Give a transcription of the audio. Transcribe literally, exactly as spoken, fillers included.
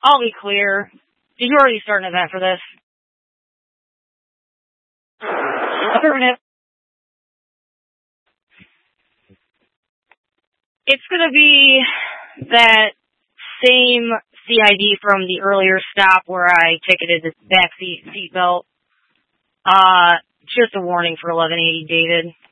I'll be clear. Did you already start an event for this? Affirmative. It's going to be that same C I D from the earlier stop where I ticketed the backseat seatbelt. Uh, just a warning for eleven eighty, David.